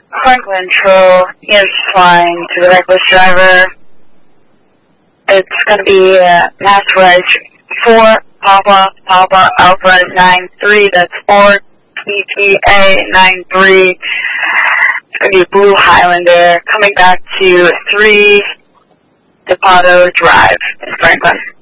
Franklin Control is flying to the reckless driver. It's going to be Mass Reg 4 Papa Alpha 93. That's 4 PPA 93. It's going to be Blue Highlander coming back to 3 Depato Drive in Franklin.